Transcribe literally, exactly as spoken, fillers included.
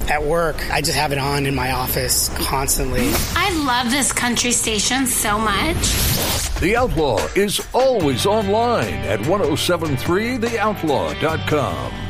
at work. I just have it on in my office constantly. I love this country station so much. The Outlaw is always online at ten seventy-three the outlaw dot com.